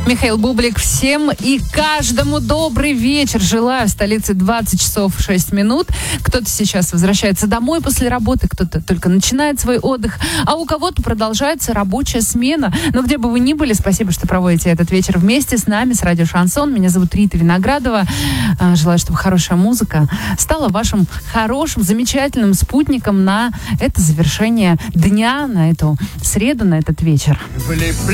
Михаил Бублик, всем и каждому добрый вечер. Желаю. В столице 20 часов 6 минут. Кто-то сейчас возвращается домой после работы, кто-то только начинает свой отдых, а у кого-то продолжается рабочая смена. Но где бы вы ни были, спасибо, что проводите этот вечер вместе с нами, с Радио Шансон. Меня зовут Рита Виноградова. Желаю, чтобы хорошая музыка стала вашим хорошим, замечательным спутником на это завершение дня, на эту среду, на этот вечер.